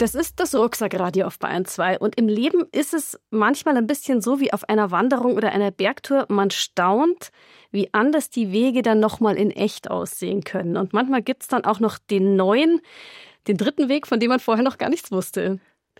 Das ist das Rucksackradio auf Bayern 2. Und im Leben ist es manchmal ein bisschen so wie auf einer Wanderung oder einer Bergtour. Man staunt, wie anders die Wege dann nochmal in echt aussehen können. Und manchmal gibt es dann auch noch den dritten Weg, von dem man vorher noch gar nichts wusste.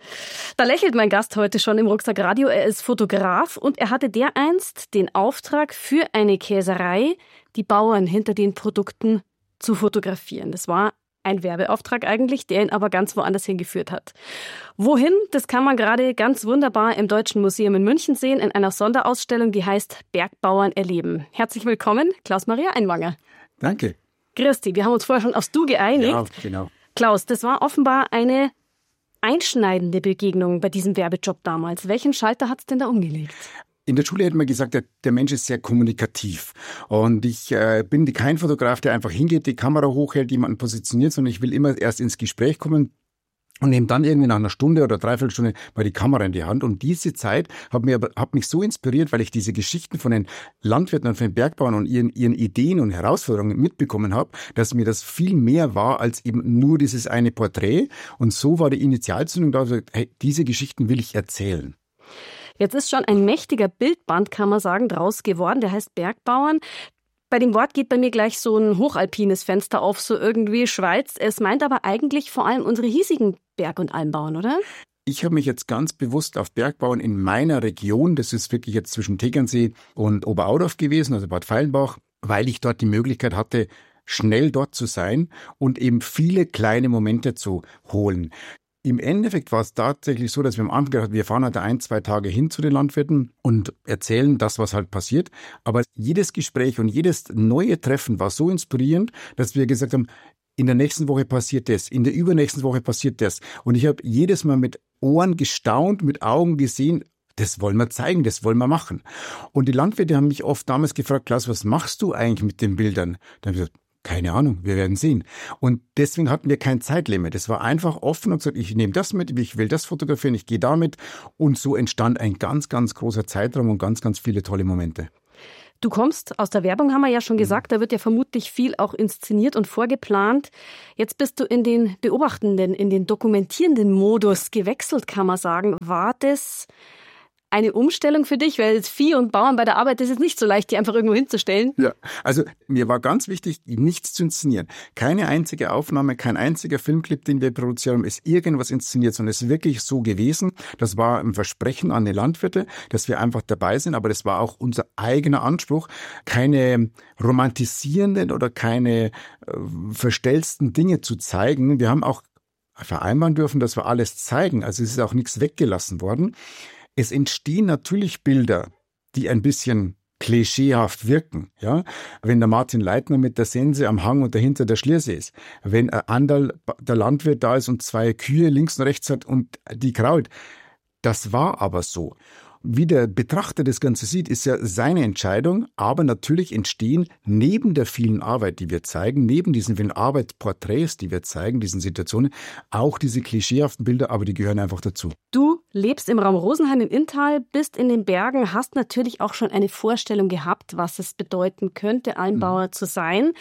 Da lächelt mein Gast heute schon im Rucksackradio. Er ist Fotograf und er hatte dereinst den Auftrag für eine Käserei, die Bauern hinter den Produkten zu fotografieren. Das war ein Werbeauftrag eigentlich, der ihn aber ganz woanders hingeführt hat. Wohin? Das kann man gerade ganz wunderbar im Deutschen Museum in München sehen, in einer Sonderausstellung, die heißt Bergbauern erleben. Herzlich willkommen, Klaus-Maria Einwanger. Danke. Christi, wir haben uns vorher schon aufs Du geeinigt. Ja, genau. Klaus, das war offenbar eine einschneidende Begegnung bei diesem Werbejob damals. Welchen Schalter hat es denn da umgelegt? In der Schule hat man gesagt, der Mensch ist sehr kommunikativ. Und ich bin kein Fotograf, der einfach hingeht, die Kamera hochhält, jemanden positioniert, sondern ich will immer erst ins Gespräch kommen und nehme dann irgendwie nach einer Stunde oder Dreiviertelstunde mal die Kamera in die Hand. Und diese Zeit hat mich so inspiriert, weil ich diese Geschichten von den Landwirten und von den Bergbauern und ihren Ideen und Herausforderungen mitbekommen habe, dass mir das viel mehr war als eben nur dieses eine Porträt. Und so war die Initialzündung da, hey, diese Geschichten will ich erzählen. Jetzt ist schon ein mächtiger Bildband, kann man sagen, draus geworden. Der heißt Bergbauern. Bei dem Wort geht bei mir gleich so ein hochalpines Fenster auf, so irgendwie Schweiz. Es meint aber eigentlich vor allem unsere hiesigen Berg- und Almbauern, oder? Ich habe mich jetzt ganz bewusst auf Bergbauern in meiner Region, das ist wirklich jetzt zwischen Tegernsee und Oberaudorf gewesen, also Bad Feilenbach, weil ich dort die Möglichkeit hatte, schnell dort zu sein und eben viele kleine Momente zu holen. Im Endeffekt war es tatsächlich so, dass wir am Anfang gedacht haben, wir fahren halt 1-2 Tage hin zu den Landwirten und erzählen das, was halt passiert. Aber jedes Gespräch und jedes neue Treffen war so inspirierend, dass wir gesagt haben, in der nächsten Woche passiert das, in der übernächsten Woche passiert das. Und ich habe jedes Mal mit Ohren gestaunt, mit Augen gesehen, das wollen wir zeigen, das wollen wir machen. Und die Landwirte haben mich oft damals gefragt, Klaus, was machst du eigentlich mit den Bildern? Dann habe ich gesagt, keine Ahnung, wir werden sehen. Und deswegen hatten wir kein Zeitlimit. Es war einfach offen und gesagt, ich nehme das mit, ich will das fotografieren, ich gehe damit. Und so entstand ein ganz, ganz großer Zeitraum und ganz, ganz viele tolle Momente. Du kommst aus der Werbung, haben wir ja schon gesagt, da wird ja vermutlich viel auch inszeniert und vorgeplant. Jetzt bist du in den beobachtenden, in den dokumentierenden Modus gewechselt, kann man sagen. War das eine Umstellung für dich? Weil Vieh und Bauern bei der Arbeit, das ist nicht so leicht, die einfach irgendwo hinzustellen. Ja, also mir war ganz wichtig, nichts zu inszenieren. Keine einzige Aufnahme, kein einziger Filmclip, den wir produziert haben, ist irgendwas inszeniert, sondern es ist wirklich so gewesen. Das war ein Versprechen an die Landwirte, dass wir einfach dabei sind, aber das war auch unser eigener Anspruch, keine romantisierenden oder keine verstellten Dinge zu zeigen. Wir haben auch vereinbaren dürfen, dass wir alles zeigen. Also es ist auch nichts weggelassen worden. Es entstehen natürlich Bilder, die ein bisschen klischeehaft wirken. Ja? Wenn der Martin Leitner mit der Sense am Hang und dahinter der Schliersee ist, wenn ein Anderl, der Landwirt da ist und 2 Kühe links und rechts hat und die krault. Das war aber so. Wie der Betrachter das Ganze sieht, ist ja seine Entscheidung, aber natürlich entstehen neben der vielen Arbeit, die wir zeigen, neben diesen vielen Arbeitsporträts, die wir zeigen, diesen Situationen, auch diese klischeehaften Bilder, aber die gehören einfach dazu. Du lebst im Raum Rosenheim im Inntal, bist in den Bergen, hast natürlich auch schon eine Vorstellung gehabt, was es bedeuten könnte, Almbauer zu sein.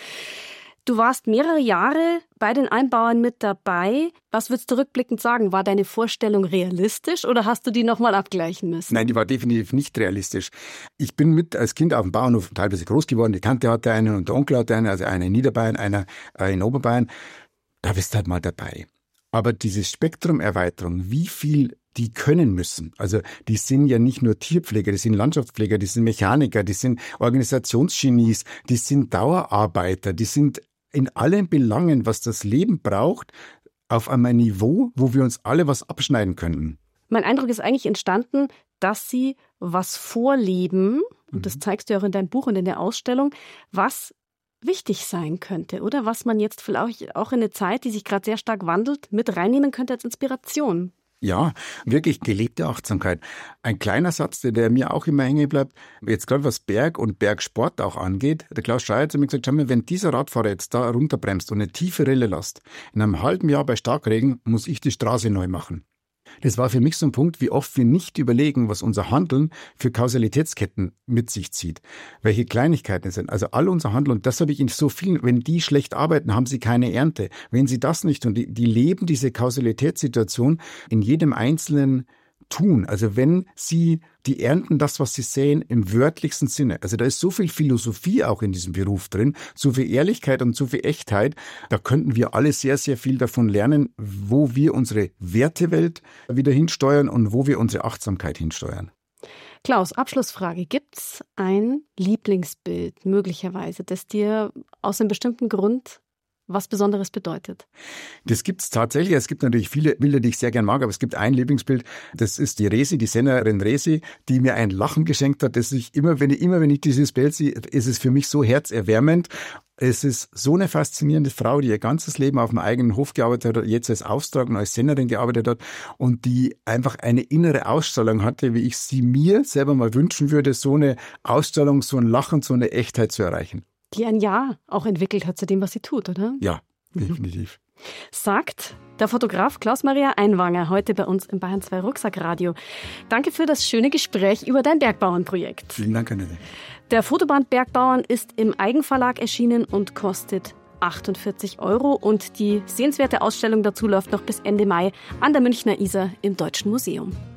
Du warst mehrere Jahre bei den Almbauern mit dabei. Was würdest du rückblickend sagen? War deine Vorstellung realistisch oder hast du die nochmal abgleichen müssen? Nein, die war definitiv nicht realistisch. Ich bin mit als Kind auf dem Bauernhof teilweise groß geworden. Die Tante hatte einen und der Onkel hatte einen, also einer in Niederbayern, einer in Oberbayern. Da bist du halt mal dabei. Aber diese Spektrumerweiterung, wie viel die können müssen. Also die sind ja nicht nur Tierpfleger, die sind Landschaftspfleger, die sind Mechaniker, die sind Organisationsgenies, die sind Dauerarbeiter, die sind in allen Belangen, was das Leben braucht, auf einem Niveau, wo wir uns alle was abschneiden könnten. Mein Eindruck ist eigentlich entstanden, dass sie was vorleben, und das zeigst du ja auch in deinem Buch und in der Ausstellung, was wichtig sein könnte, oder? Was man jetzt vielleicht auch in eine Zeit, die sich gerade sehr stark wandelt, mit reinnehmen könnte als Inspiration. Ja, wirklich gelebte Achtsamkeit. Ein kleiner Satz, der mir auch immer hängen bleibt, jetzt gerade was Berg- und Bergsport auch angeht. Der Klaus Schreier hat zu mir gesagt, schau mal, wenn dieser Radfahrer jetzt da runterbremst und eine tiefe Rille lässt, in einem halben Jahr bei Starkregen muss ich die Straße neu machen. Das war für mich so ein Punkt, wie oft wir nicht überlegen, was unser Handeln für Kausalitätsketten mit sich zieht. Welche Kleinigkeiten es sind. Also all unser Handeln, und das habe ich in so vielen, wenn die schlecht arbeiten, haben sie keine Ernte. Wenn sie das nicht tun, die leben diese Kausalitätssituation in jedem einzelnen Tun. Also die ernten das, was sie säen, im wörtlichsten Sinne. Also da ist so viel Philosophie auch in diesem Beruf drin, so viel Ehrlichkeit und so viel Echtheit. Da könnten wir alle sehr, sehr viel davon lernen, wo wir unsere Wertewelt wieder hinsteuern und wo wir unsere Achtsamkeit hinsteuern. Klaus, Abschlussfrage. Gibt's ein Lieblingsbild möglicherweise, das dir aus einem bestimmten Grund was Besonderes bedeutet? Das gibt's tatsächlich. Es gibt natürlich viele Bilder, die ich sehr gern mag, aber es gibt ein Lieblingsbild. Das ist die Resi, die Sängerin Resi, die mir ein Lachen geschenkt hat, dass ich immer wenn ich dieses Bild sehe, ist es für mich so herzerwärmend. Es ist so eine faszinierende Frau, die ihr ganzes Leben auf dem eigenen Hof gearbeitet hat, jetzt als Austrag und als Sängerin gearbeitet hat und die einfach eine innere Ausstrahlung hatte, wie ich sie mir selber mal wünschen würde, so eine Ausstrahlung, so ein Lachen, so eine Echtheit zu erreichen. Die ein Ja auch entwickelt hat zu dem, was sie tut, oder? Ja, definitiv. Sagt der Fotograf Klaus-Maria Einwanger heute bei uns im Bayern 2 Rucksackradio. Danke für das schöne Gespräch über dein Bergbauernprojekt. Vielen Dank, Annette. Der Fotoband Bergbauern ist im Eigenverlag erschienen und kostet 48 € und die sehenswerte Ausstellung dazu läuft noch bis Ende Mai an der Münchner Isar im Deutschen Museum.